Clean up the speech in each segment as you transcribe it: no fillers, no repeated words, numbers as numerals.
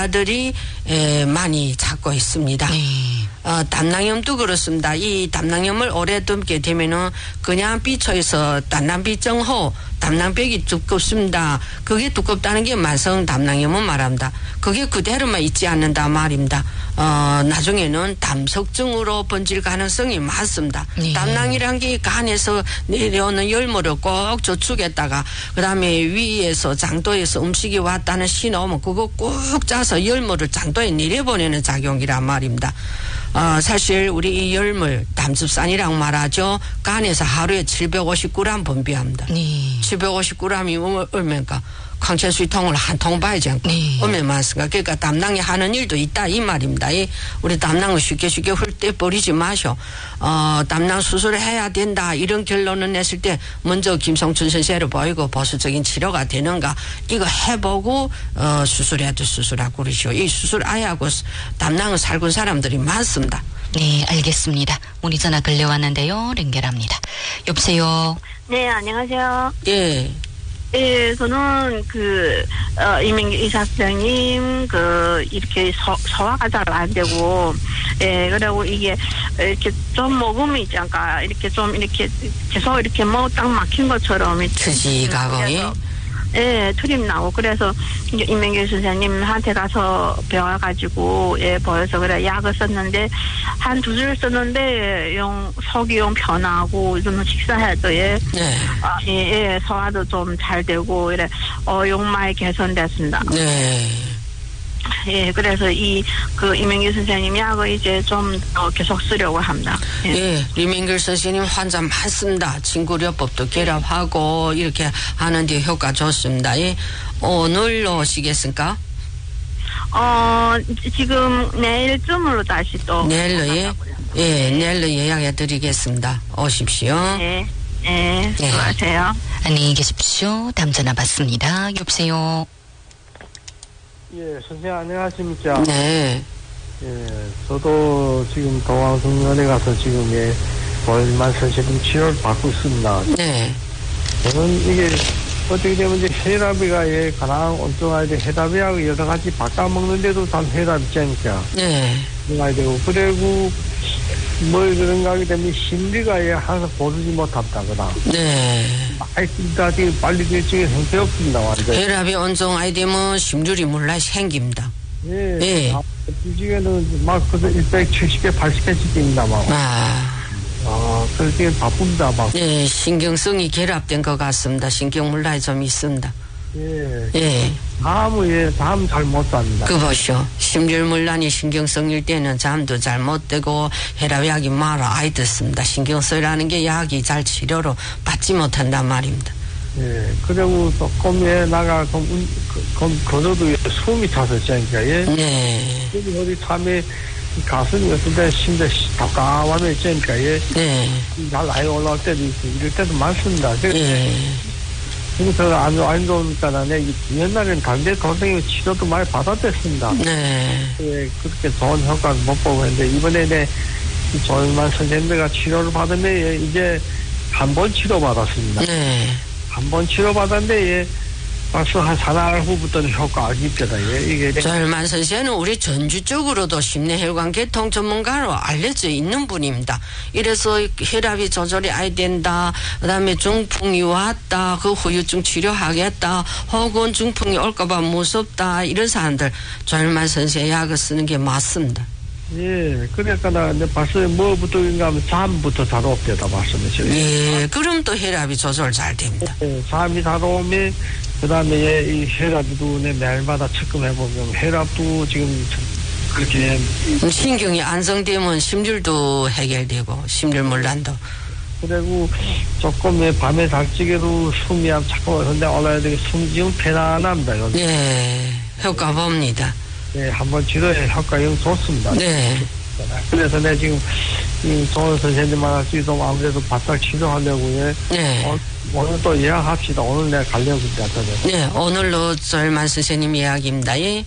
환자들이 많이 찾고 있습니다. 담낭염도 그렇습니다. 이 담낭염을 오래 듬게 되면은 그냥 삐쳐서 담낭비정호 담낭벽이 두껍습니다. 그게 두껍다는 게 만성 담낭염은 말합니다. 그게 그대로만 있지 않는다 말입니다. 나중에는 담석증으로 번질 가능성이 많습니다. 담낭이란 게 간에서 내려오는 열물을 꼭 저축했다가 그다음에 위에서 장도에서 음식이 왔다는 신호면 그거 꾹 짜서 열물을 장도에 내려보내는 작용이란 말입니다. 사실 우리 이 열물 담즙산이라고 말하죠. 간에서 하루에 750g 분비합니다. 750g이 얼마입니까? 강철수통을 한 통 봐야지 않고 얼마나 많습니까? 그러니까 담낭이 하는 일도 있다 이 말입니다. 우리 담낭을 쉽게 훑대 버리지 마셔. 담낭 수술을 해야 된다 이런 결론을 냈을 때 먼저 김성춘 선생을 보이고 보수적인 치료가 되는가 이거 해보고 수술해도 수술하고 그러시오. 이 수술 아예 하고 담낭을 살군 사람들이 많습니다. 네, 알겠습니다. 문의 전화 걸려왔는데요. 연결합니다. 여보세요. 네, 안녕하세요. 예. 예, 저는 이민규 이사장님, 이렇게 소화가 잘 안 되고, 예, 그리고 이게, 이렇게 좀 먹으면 있지 않까, 이렇게 좀 이렇게 계속 이렇게 뭐 딱 막힌 것처럼. 트지가고, 예, 트림 나고, 그래서 이민규 선생님한테 가서 배워가지고, 예, 보여서 그래, 약을 썼는데, 한 2줄 썼는데, 속이 변하고, 좀 식사해도, 예. 네. 예, 소화도 좀 잘 되고, 이래, 용 많이 개선됐습니다. 네. 예, 그래서 이민규 선생님 약을 이제 좀 계속 쓰려고 합니다. 예, 리민길 선생님 환자 많습니다. 친구료법도 결합하고 이렇게 하는데 효과 좋습니다. 예, 오늘 오시겠습니까? 지금 내일쯤으로 다시 또. 내일로 예, 내일로 예약해 드리겠습니다. 오십시오. 예, 예, 수고하세요. 안녕히 계십시오. 다음 전화 받습니다. 여보세요. 예, 선생님 안녕하십니까? 네. 예, 저도 지금 동안성면에 가서 지금 월만 선생님 치료를 받고 있습니다. 네. 저는 이게 어떻게 되면 이제 혈압이가 가장 엉뚱하게 혈압이하고 여러 가지 바꿔 먹는데도 참 혈압 있지 않습니까? 네. 그래야 되고 그리고 뭘 그런가 하게 되면 심리가 항상 고르지 못한다거나. 네. 일단 빨리 결정이 형편없습니다. 완전. 혈압이 온종하게 되면 심줄이 몰라 생깁니다. 예. 예. 지금은 막 170개, 80개씩 됩니다. 그렇게 바쁩니다. 예, 신경성이 결합된 것 같습니다. 신경물란이 좀 있습니다. 예. 예. 다음 잘 못 잡니다. 그 보시오. 심줄물란이 신경성일 때는 잠도 잘 못 되고 혈압약이 많아 아이 듣습니다. 신경성이라는 게 약이 잘 치료로 받지 못한단 말입니다. 예. 그리고 조금 걸어도 숨이 차서 있으니까, 예. 네. 어디 참에 가슴이 어떤데 심지어 답답하면 있으니까, 예. 네. 잘 아예 올라올 때도 있고, 이럴 때도 많습니다. 예. 그래서 안 좋으니까, 옛날에는 당대 동생이 치료도 많이 받았댔습니다. 네. 예, 그렇게 좋은 효과를 못 보고 했는데, 이번에 조용만 선생님들과 치료를 받으면, 이제 한 번 치료받았습니다. 네. 한 번 치료받았는데, 벌써 한 4달 후부터는 효과가 있거다. 이게. 조일만 선생은 우리 전주 쪽으로도 심내혈관 계통 전문가로 알려져 있는 분입니다. 이래서 혈압이 조절이 아야 된다. 그다음에 중풍이 왔다. 그 후유증 치료하겠다. 혹은 중풍이 올까봐 무섭다. 이런 사람들 조일만 선생의 약을 쓰는 게 맞습니다. 예, 그러니까 벌써 뭐부터인가 하면 잠부터 잘 없대다 말씀이죠. 예, 그럼 또 혈압이 조절 잘 됩니다. 예, 잠이 잘 오면 그 다음에 이 혈압도 매일마다 체크해보면 혈압도 지금 그렇게. 신경이 안정되면 심줄도 해결되고, 심줄물란도. 그리고 조금 밤에 달찌개도 숨이 자꾸 근데 올라야 되게 숨 지금 편안합니다. 네, 효과 봅니다. 네, 한번 치료해 효과가 좋습니다. 네. 그래서 내가 지금 좋은 선생님한테 좀 아무래도 바짝 치료하려고 네. 오늘 또 예약합시다. 오늘 내가 가려고 했거든요. 네, 오늘로 조일만 선생님 예약입니다. 예.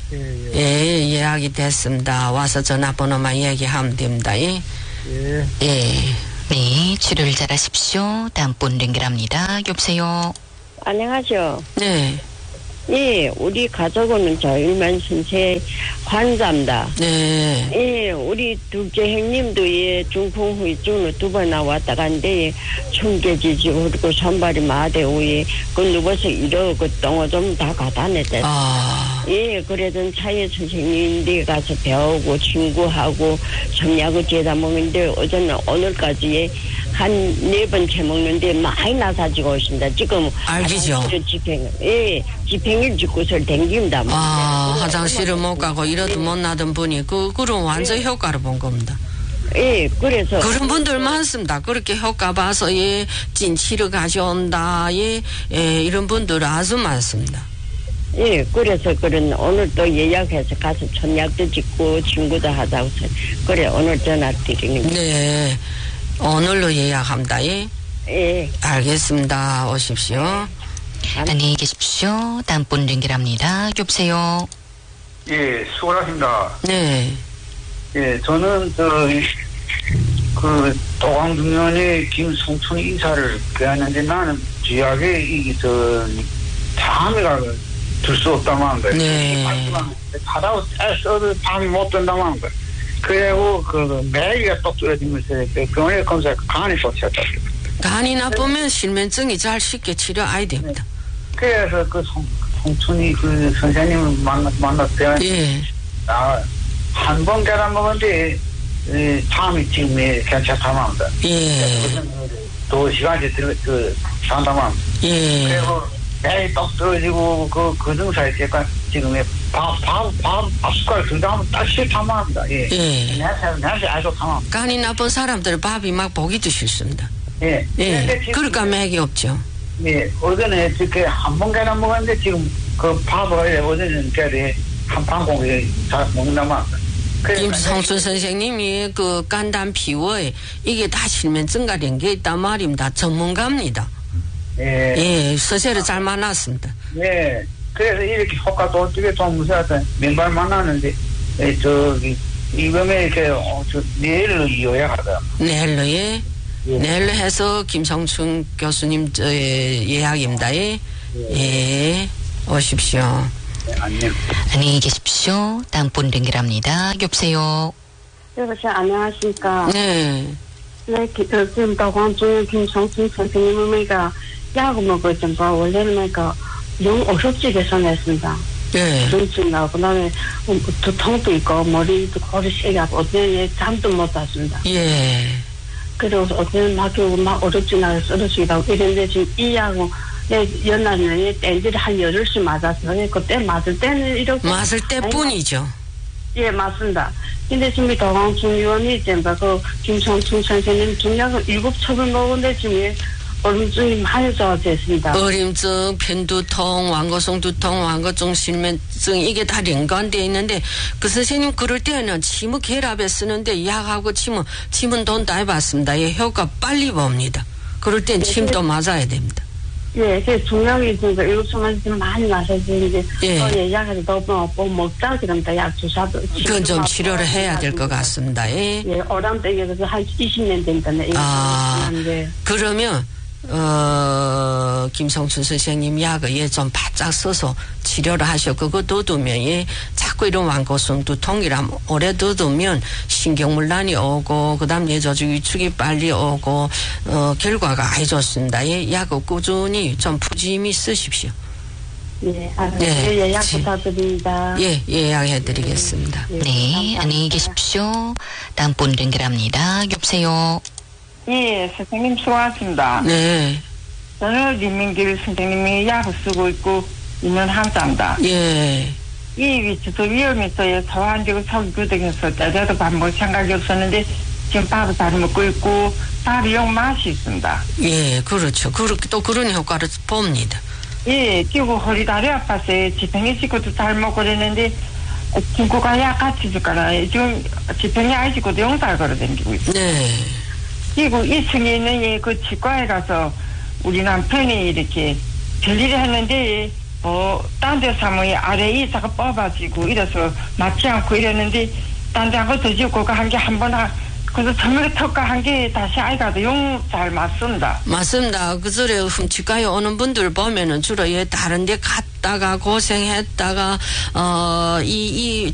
예, 예약이 됐습니다. 와서 전화번호만 얘기하면 됩니다. 예. 예. 예. 네, 치료를 잘하십시오. 다음 분 연결합니다. 여보세요. 안녕하죠. 네. 예, 우리 가족은 저 일만 신체 환자입니다. 네. 예, 우리 둘째 형님도 예, 중풍 후유증으로 2번 나왔다 간데, 충격이지고, 그리고 손발이 마대고, 예, 그 누워서 이러고 똥을 좀 다 갖다 냈다. 예, 그래도 차에 선생님인데 가서 배우고, 친구하고, 점약을 죄다 먹는데, 어제는 오늘까지 한 4번째 먹는데 많이 나사지고 있습니다. 지금. 알기죠. 집행일 짓고서 댕깁니다. 화장실을 못 가고 이러도 못 나던 분이 그런 완전 효과를 본 겁니다. 예, 그래서. 그런 분들 많습니다. 그렇게 효과 봐서, 예, 찐치료 가져온다, 예, 이런 분들 아주 많습니다. 예, 그래서 오늘 또 예약해서 가서 천약도 짓고 친구도 하자고. 그래, 오늘 전화 드리는 거예요. 네. 오늘로 예약합니다, 예. 예. 알겠습니다. 오십시오. 안녕히 계십시오. 다음 분 연결합니다. 여보세요. 예, 수고하십니다. 네. 예, 저는 도광중년의 김성춘 이사를 배웠는데 나는 쥐약에 잠이가 들 수 없다고 하는 거예요. 네. 하다고 써도 잠이 못 든다고 하는 거예요. 그리고 매일가 똑 떨어지면서 병원에 검사해 간이 좋쳤다. 간이 나쁘면 실면증이 잘 쉽게 치료 아야 됩니다. 그래서 성춘이 선생님을 만났대요. 예. 한 번 계란 먹었는데 잠이 지금 괜찮다고 합니다. 예. 2시간째 잔다고 합니다. 예. 그리고 매일 떡 떨어지고 그 증사에 지금 밥 숟가락 들어가면 딱 싫다고 합니다. 예. 예. 내한테 아주 좋다고 합니다. 간이 나쁜 사람들 밥이 막 보기도 싫습니다. 예. 예. 그러니까 맥이 없죠. 예. 어제는 한 번 계란 먹었는데 지금 그 밥을 어제는 한 방공에 잘 먹는다고 합니다. 김성춘 선생님이 간단 피부에 이게 다 실면증과 연계 있단 말입니다. 전문가입니다. 예. 예, 서세를 잘 만났습니다. 예. 그래서 이렇게 효과도 어떻게 좀 무서워서 맨발 만났는데, 이번에 내일로 예약하다. 내일로, 예. 내일로 해서 김성춘 교수님 예약입니다. 예. 예. 오십시오. 안녕. 안녕히 계십시오. 다음 분 연결합니다. 여보세요. 여보세요, 안녕하십니까. 네. 네, 지금 도광중 김성춘 선생님은 약 먹었던 거, 원래는 영 어섭지게서 냈습니다. 네. 중증 그 다음에 두통도 있고, 머리도 거리 세게 어제는 잠도 못 잤습니다. 예. 그래서 어제는 막 어렵지 나서 쓰러지다고 이랬는데 지금 이 약은 연날에 땡지를 한 8시 맞았어요. 그때 맞을 때는 이렇게. 맞을 때뿐이죠. 예, 맞습니다. 근데 지금 도광중 의원이 김성춘 선생님 중약을 7첩을 먹었는데 지금 얼음증이 많이 좋아졌습니다. 어림증, 편두통, 완거성 두통, 완거증 실면증 이게 다 연관되어 있는데 그 선생님 그럴 때는 침을 결합해 쓰는데 약하고 침은 돈 다 해봤습니다. 예, 효과 빨리 봅니다. 그럴 땐 침도 맞아야 됩니다. 예, 그 중량이 있으니까 7첩만 지금 많이 마셔서 이제 예. 약을 너무 먹자 그런다 약 주사도. 그건 좀 치료를 해야 될 것 같습니다. 예. 예, 오람댁에서 한 20년 된다네. 그러면 김성춘 선생님 약을 예 좀 바짝 써서 치료를 하셔. 그거 둬두면 예 자꾸 이런 완고성 두통이랑 오래 둬두면 신경문란이 오고 그다음 뇌저주 위축이 빨리 오고 결과가 아주 좋습니다. 예, 약을 꾸준히 좀 푸짐히 쓰십시오. 예, 예약 부탁드립니다. 예, 예약해드리겠습니다. 네, 안녕히 계십시오. 다음 분 연결합니다. 여보세요. 예, 선생님 수고하셨습니다. 네. 저는林明길 선생님이 약을 쓰고 있는 환자입니다. 예. 이 위치도 위험해서 소환되고 속이 구덕해서 때려도 밥 먹을 생각이 없었는데 지금 밥을 잘 먹고 있고 밥이 영 맛이 있습니다. 예, 그렇죠. 또 그런 효과를 봅니다. 예, 그리고 허리 다리 아파서 지평에 씻고도 잘 먹고 그랬는데 친구가 약 같이 줄까라 지금 지평에 아이시고도 용살 걸어 다니고 있어요. 네. 그리고 2층에 있는 그 치과에 가서 우리 남편이 이렇게 별일을 했는데 딴 데 사무이 아래 이사가 뽑아지고 이래서 맞지 않고 이랬는데 딴 데 한 거 더 짓고 한 게 한 번 그래서 전멸 턱과 한 게 다시 아이가 용 잘 맞습니다. 맞습니다. 그 전에 치과에 오는 분들 보면은 주로 다른 데 갔다 고생했다가 이